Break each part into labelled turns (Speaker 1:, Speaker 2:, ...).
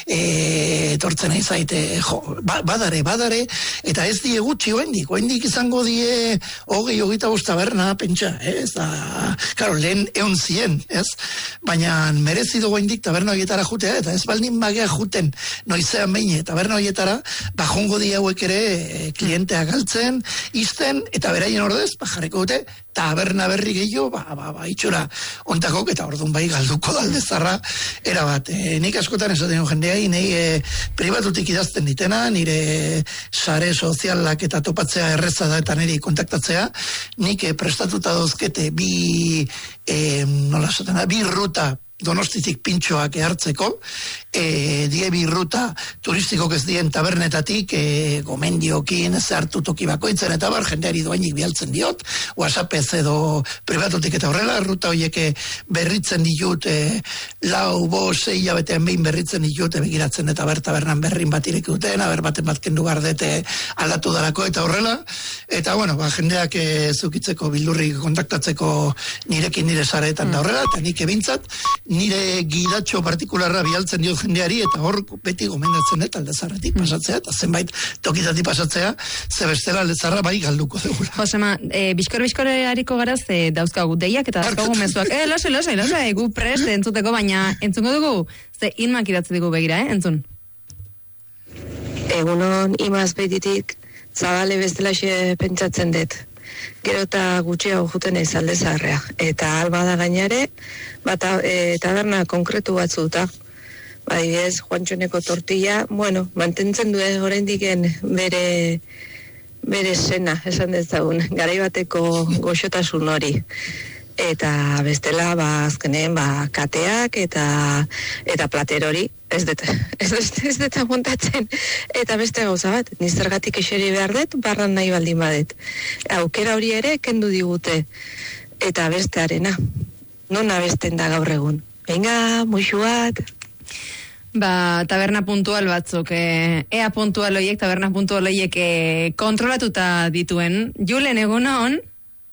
Speaker 1: etortzen nahi zaite, badare, eta ez die gutxi oendik izango die 20-25 taberna, pentsa, ez da, karo, lehen egon zien, ez? Baina merezi dugu oendik taberna horietara jutea, eta ez baldin bagea juten noizean behin taberna horietara, bajongo die hauek ere klientea galtzen, izten, eta beraien ordez, jarriko dute, taberna berri gehiago, itxura ontakok, eta orduan bai galduko daldezarra, erabat. Nik askotan esaten jendeai, nahi pribatutik idazten ditena, nire sare sozialak eta topatzea erreza da eta niri kontaktatzea, nik prestatuta dozkete bi ruta Donostitik pintxoak ehartzeko, die bi ruta turistikok ez dien tabernetatik, gomendiokin, zehartu toki bakoitzen, eta bar, jendeari doainik bialtzen diot, WhatsAppez edo pribatutik eta horrela, ruta horiek berritzen ditut, 4-6 hilabetean behin berritzen ditut, begiratzen eta tabernan berrin bat ireki duten, baten bat kendu gardete aldatu darako eta horrela, eta bueno, jendeak zukitzeko, bildurri kontaktatzeko nirekin nire sareetan da horrela, eta nik ebintzat, nire gidatxo partikularra bialtzen diot jendeari, eta hor beti gomendatzen Aldezarretik pasatzea, eta zenbait tokitatik pasatzea, ze bestela Aldezarra bai galduko degula.
Speaker 2: Josema, biskore hariko garaz dauzkagu deiak eta dauzkagu mezuak. Lasai, gu prest entzuteko, baina entzungo dugu, ze Inmak idatzi dugu begira, entzun.
Speaker 3: Egunon, Imaz beititik, Zabale bestelaxe pentsatzen dut. Gero eta gutxiago juten eiz Aldezarrea. Eta alba da gainare, taberna konkretu batzuta. Adibidez, Juantxoneko tortilla, mantentzen du oraindik bere sena, esan dezagun, garaibateko goxotasun hori. Eta bestela, azkenen, kateak eta plater hori, ez dut montatzen. Eta beste gauza bat, nizergatik eseri behar dut, barran nahi baldin badet. Aukera hori ere, kendu digute. Eta bestearena, non abesten da gaur egun. Venga, muixu bat.
Speaker 2: Taberna puntual batzuk, ea puntual horiek, taberna puntual horiek kontrolatuta dituen. Julen, egunon?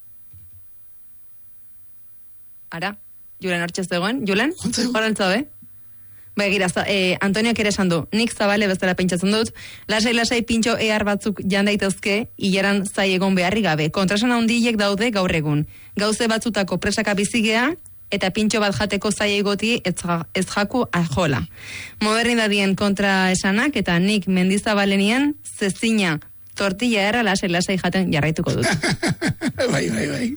Speaker 2: Ara, Julen hortxez dagoen. Julen, horreltza be? Gira, Antoniak ere esan du, nik Zabale bezala pentsatzen dut, lasai pintxo ehar batzuk jandaitezke, hileran zai egon beharri gabe. Kontrasan handiek daude gaur egun. Gauze batzutako presaka bizigea, eta pintxo bat jateko zai egoti ez jaku ajola. Modernidadien kontra esanak, eta nik Mendizabalenien zezina tortilla erra lasai jaten jarraituko dut.
Speaker 1: Bai.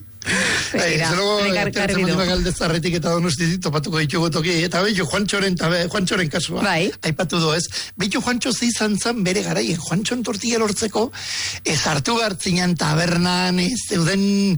Speaker 1: Aldezarretik eta Donostitik topatuko ditugu toki, eta behitu Juantxoren kasua, aipatu doez, behitu Juantxo izan zan bere garaien, Juantxon tortilla lortzeko, hartu gartzinan tabernan, zeuden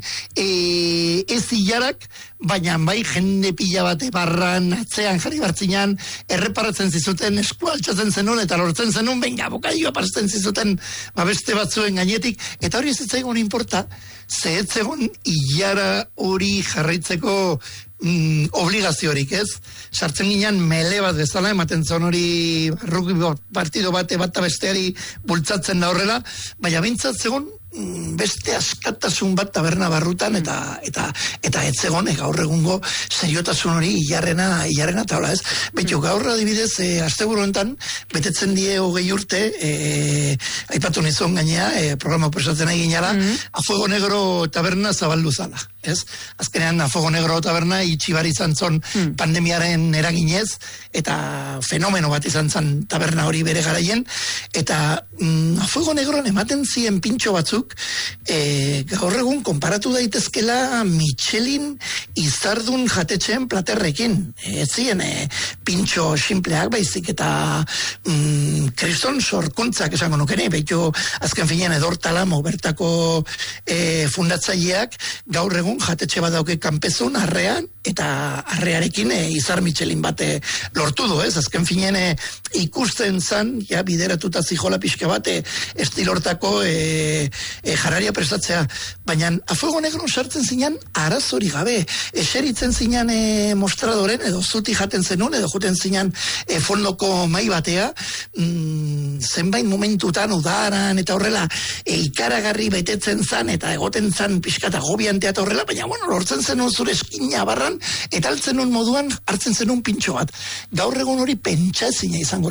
Speaker 1: ez hilarak, baina bai jende pila bate barran, atzean jarri gartzinan, erreparatzen zizuten, eskualtzatzen zenun, eta lortzen zenun, benga, bokaioa pasten zizuten, beste batzuen gainetik, eta hori ez zaigun inporta, zehetzegon hilara hori jarraitzeko obligaziorik, ez? Sartzen ginen mele bat bezala, ematen zon hori rugby partido bate bat besteari bultzatzen da horrela, baina bintzat zegon beste askatasun bat taberna barrutan eta etzegon gaur egungo seriotasun hori hilarrena eta hola, ez? Betu, gaur adibidez, asteburu honetan, betetzen die 20 urte, aipatu nizon gainea, programa presatzen nahi ginala, A Fuego Negro taberna zabaldu zala, ez? Azkenean, A Fuego Negro taberna itxibar izan zon pandemiaren eraginez, eta fenomeno bat izan zan taberna hori bere garaien, eta A Fuego Negron ematen ziren pintxo batzuk, gaur egun konparatu daitezkela Michelin izardun jatetxeen platerrekin. Ez ziren pintxo simpleak baizik eta kriston sorkuntzak esango nukene, behitu azken finean Edor Talamo bertako fundatzaileak gaur egun jatetxe bat dauke kanpezun arrean, eta arrearekin izar Michelin bate lortu du, ez? Azken finean ikusten zan, ja bideratuta zijola pixka bate estilortako jararia prestatzea, baina A Fuego Negro sartzen zinan arazori gabe, eseritzen zinan mostradoren, edo zuti jaten zenun, edo juten zinan fondoko mai batea, zenbait momentutan udaran, eta horrela, ikaragarri betetzen zan, eta egoten zan pixkata gobiantea eta horrela, baina lortzen zenun zure eskina barran, eta altzen nun moduan hartzen zenun pintxo bat. Gaur egun hori pentsa ezina izango